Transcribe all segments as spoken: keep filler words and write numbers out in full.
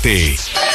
Párate.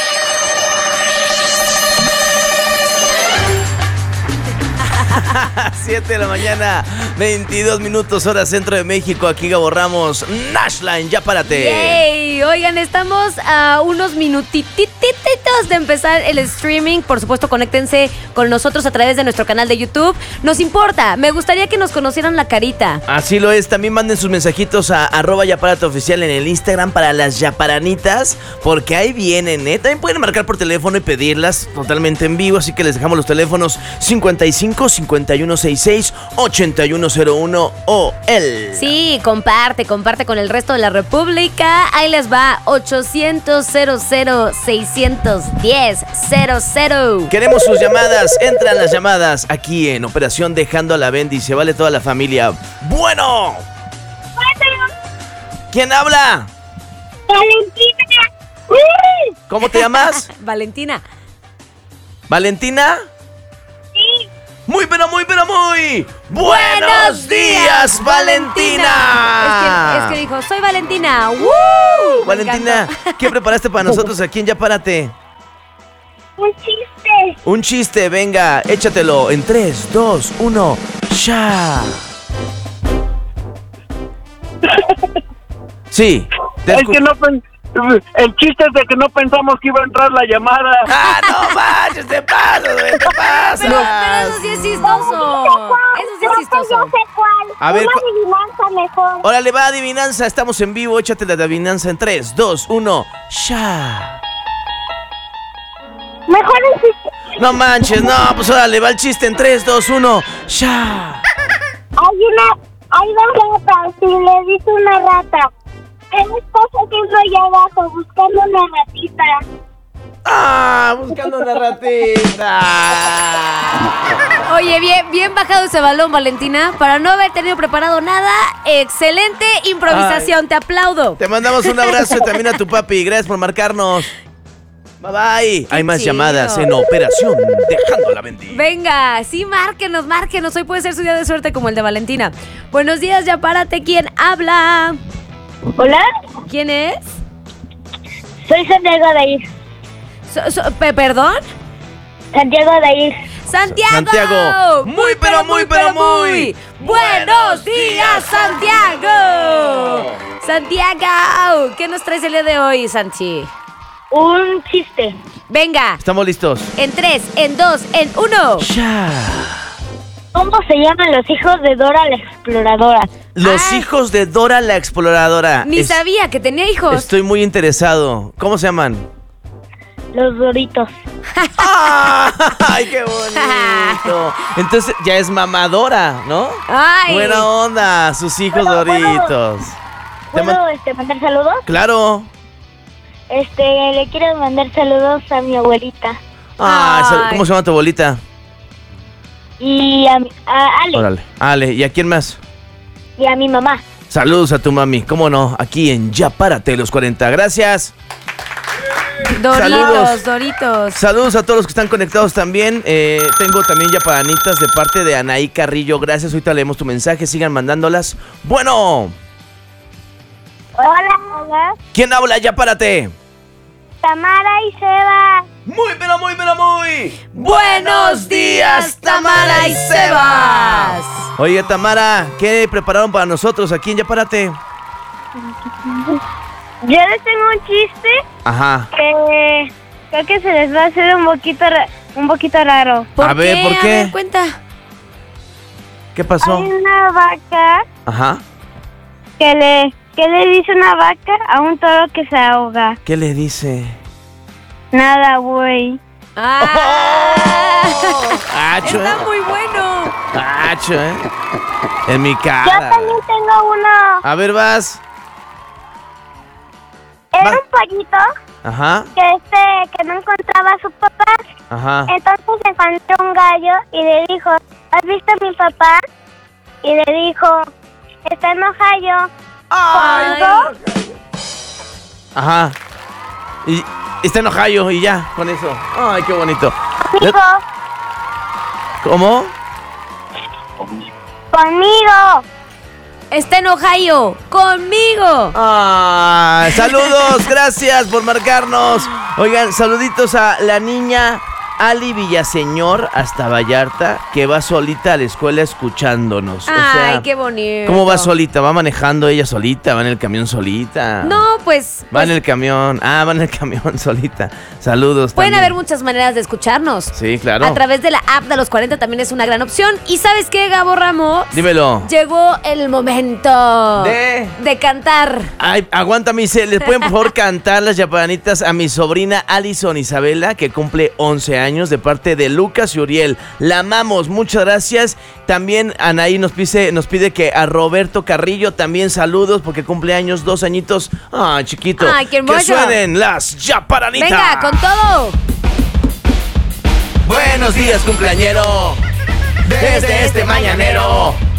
siete de la mañana, veintidós minutos, hora centro de México. Aquí Gabo Ramos, Nashline, ya párate. Yay. Oigan, estamos a unos minutititos de empezar el streaming. Por supuesto, conéctense con nosotros a través de nuestro canal de YouTube. Nos importa, me gustaría que nos conocieran la carita. Así lo es, también manden sus mensajitos a arroba Yapárate Oficial en el Instagram para las yaparanitas, porque ahí vienen, ¿eh? También pueden marcar por teléfono y pedirlas totalmente en vivo, así que les dejamos los teléfonos cincuenta y cinco, cincuenta y uno sesenta y seis, ochenta y uno cero uno o el... Sí, comparte, comparte con el resto de la República. Ahí les va, ochocientos, cero cero, seiscientos diez, cero cero. Queremos sus llamadas, entran las llamadas aquí en Operación Dejando a la Bendy. Se vale toda la familia. Bueno. ¿Quién habla? Valentina. ¿Cómo te llamas? Valentina. ¿Valentina? Sí. Muy, pero muy, pero muy buenos días, Valentina. Es que, es que dijo, soy Valentina. ¡Woo! Valentina, ¿qué preparaste para nosotros aquí en Ya Párate? Un chiste. Un chiste, venga, échatelo en tres, dos, uno, ya. Sí, te Es escu- que no pen- el chiste es de que no pensamos que iba a entrar la llamada. ¡Ah, no manches! ¡Te pasas, güey! ¡Te pasas! Pero, pero eso sí es chistoso. Eso sí es chistoso. Yo sé cuál. A ver, Una cu- adivinanza mejor. Órale, va, adivinanza, estamos en vivo, échate la adivinanza en tres, dos, uno, ya. Mejor el chiste. No manches, no, pues órale, va el chiste en tres, dos, uno, ya. Hay una, hay dos ratas y le dice una rata. ¿Qué estás haciendo allá abajo buscando una ratita? ¡Ah! Buscando una ratita. Oye, bien, bien bajado ese balón, Valentina. Para no haber tenido preparado nada, excelente improvisación. Ay. Te aplaudo. Te mandamos un abrazo y también a tu papi. Gracias por marcarnos. Bye bye. Hay más chido. llamadas en Operación Dejando la Bendy. Venga, sí, márquenos, márquenos. Hoy puede ser su día de suerte como el de Valentina. Buenos días, ya párate. ¿Quién habla? Hola, ¿Quién es? soy Santiago Dair. So- so- pe- ¿Perdón? Santiago Dair. ¡Santiago! Santiago. Muy, pero muy, pero muy ¡Buenos días, Santiago! Santiago, ¿qué nos traes el día de hoy, Santi? Un chiste. Venga, Estamos listos. en tres, en dos, en uno. Ya. ¿Cómo se llaman los hijos de Dora la Exploradora? Los Ah. hijos de Dora la Exploradora. Ni Es- sabía que tenía hijos. Estoy muy interesado. ¿Cómo se llaman? Los Doritos. ¡Ay, qué bonito! Entonces ya es mamadora, ¿no? Ay. Buena onda, sus hijos Bueno, bueno. Doritos. Te man- ¿Puedo este, mandar saludos? Claro. Este, le quiero mandar saludos a mi abuelita. Ay, Ay. sal- ¿Cómo se llama tu abuelita? Y a, mi- a Ale. Órale. Ale, ¿y a quién más? Y a mi mamá. Saludos a tu mami, ¿cómo no? Aquí en Ya Párate los cuarenta. Gracias. Doritos, Saludos. Doritos. Saludos a todos los que están conectados también. Eh, tengo también ya padanitas de parte de Anaí Carrillo. Gracias, ahorita leemos tu mensaje. Sigan mandándolas. Bueno, Hola. Hola. ¿quién habla? Ya párate. Tamara y Seba. Muy, pero muy, pero muy. Buenos días, Tamara y Sebas. Oye, Tamara, ¿qué prepararon para nosotros aquí en Ya Párate? Yo les tengo un chiste Ajá. que creo que se les va a hacer un poquito, ra- un poquito raro. ¿Por A ver, qué? ¿por qué? A ver, cuenta. ¿Qué pasó? Hay una vaca Ajá. que le, que le dice una vaca a un toro que se ahoga. ¿Qué le dice? Nada, güey. Ah, Acho, está ¿eh? muy bueno. Acho, ¿eh? En mi Yo cara. también tengo uno. A ver, vas. Era Va. un pollito Ajá, que este que no encontraba a su papá. ajá. Entonces encontró un gallo y le dijo, ¿has visto a mi papá? Y le dijo, está enojado. Ay. Ajá. Y está enojado y ya, con eso. Ay, qué bonito. Conmigo, ¿Cómo? conmigo. está en Ohio conmigo. Ah, saludos, gracias por marcarnos. Oigan, saluditos a la niña Ali Villaseñor hasta Vallarta, que va solita a la escuela escuchándonos. Ay, o sea, qué bonito. ¿cómo va solita? ¿Va manejando ella solita? ¿Va en el camión solita? No, pues... Va pues, en el camión. Ah, va en el camión solita. Saludos. pueden también. haber muchas maneras de escucharnos. Sí, claro. A través de la app de los cuarenta también es una gran opción. ¿Y sabes qué, Gabo Ramos? Dímelo. Llegó el momento De- de cantar. Ay, aguántame, se ¿les pueden por favor cantar las yaparanitas a mi sobrina Alison Isabela, que cumple once años, de parte de Lucas y Uriel? La amamos, muchas gracias. También Anaí nos pide, nos pide que a Roberto Carrillo también saludos, porque cumple años, dos añitos. Ah, chiquito. Ay, qué hermoso. Que suenen las yaparanitas. Venga, con todo. Buenos días, cumpleañero. Desde este mañanero